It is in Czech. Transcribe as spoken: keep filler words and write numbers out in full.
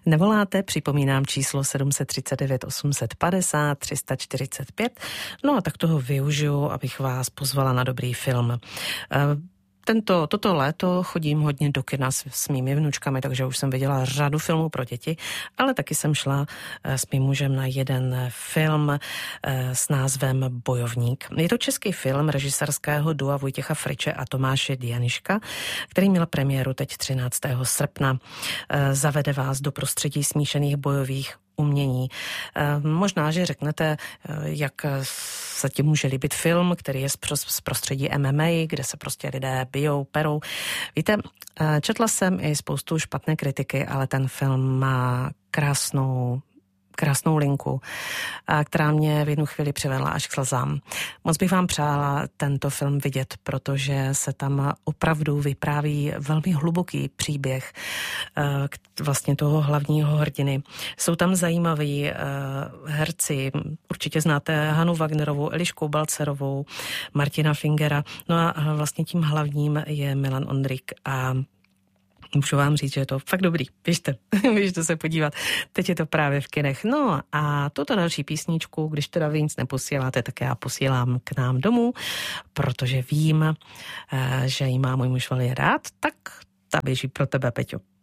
Nevoláte, připomínám číslo sedm set třicet devět osm set padesát tři sta čtyřicet pět. No a tak toho využiju, abych vás pozvala na dobrý film. Tento, toto léto chodím hodně do kina s, s mými vnučkami, takže už jsem viděla řadu filmů pro děti, ale taky jsem šla s mým mužem na jeden film s názvem Bojovník. Je to český film režisérského dua Vojtěcha Friče a Tomáše Dianiška, který měl premiéru teď třináctého srpna. Zavede vás do prostředí smíšených bojových umění. Možná, že řeknete, jak se ti může líbit film, který je z prostředí M M A, kde se prostě lidé bijou, perou. Víte, četla jsem i spoustu špatné kritiky, ale ten film má krásnou krásnou linku, která mě v jednu chvíli přivedla až k slzám. Moc bych vám přála tento film vidět, protože se tam opravdu vypráví velmi hluboký příběh vlastně toho hlavního hrdiny. Jsou tam zajímaví herci, určitě znáte Hanu Wagnerovou, Elišku Balcerovou, Martina Fingera, no a vlastně tím hlavním je Milan Ondrik a můžu vám říct, že je to fakt dobrý. Běžte, běžte se podívat. Teď je to právě v kinech. No a tuto další písničku, když teda vy nic neposíláte, tak já posílám k nám domů, protože vím, že jí má můj muž velmi rád, tak ta běží pro tebe, Peťo.